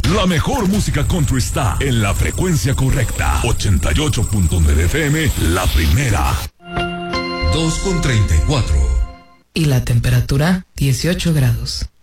La mejor música country está en la frecuencia correcta. 88.9 FM, la primera. 2:34. Y la temperatura, 18 grados.